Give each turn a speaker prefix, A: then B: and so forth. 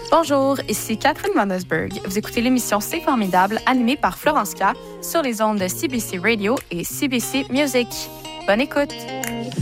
A: Bonjour, ici Catherine Mannesberg. Vous écoutez l'émission C'est formidable, animée par Florence K. sur les ondes de CBC Radio et CBC Music. Bonne écoute!